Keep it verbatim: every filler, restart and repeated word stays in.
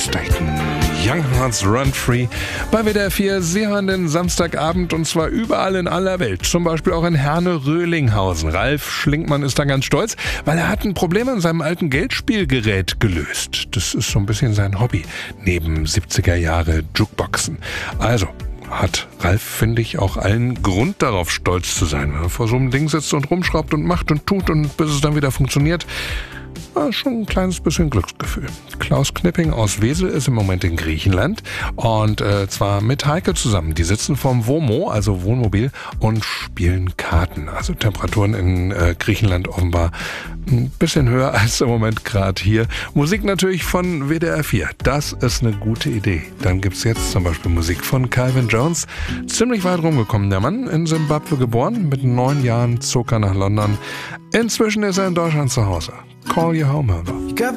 ist echt ein Young Hearts Run Free bei W D R vier. Sie hören den Samstagabend und zwar überall in aller Welt. Zum Beispiel auch in Herne-Röhlinghausen. Ralf Schlinkmann ist da ganz stolz, weil er hat ein Problem in seinem alten Geldspielgerät gelöst. Das ist so ein bisschen sein Hobby, neben siebziger Jahre Jukeboxen. Also hat Ralf, finde ich, auch allen Grund darauf stolz zu sein, wenn er vor so einem Ding sitzt und rumschraubt und macht und tut und bis es dann wieder funktioniert. Ja, schon ein kleines bisschen Glücksgefühl. Klaus Knipping aus Wesel ist im Moment in Griechenland und äh, zwar mit Heike zusammen. Die sitzen vorm Womo, also Wohnmobil, und spielen Karten. Also Temperaturen in äh, Griechenland offenbar ein bisschen höher als im Moment gerade hier. Musik natürlich von W D R vier. Das ist eine gute Idee. Dann gibt's jetzt zum Beispiel Musik von Calvin Jones. Ziemlich weit rumgekommen, der Mann, in Simbabwe geboren. Mit neun Jahren zog er nach London. Inzwischen ist er in Deutschland zu Hause. Call You Home, Mother.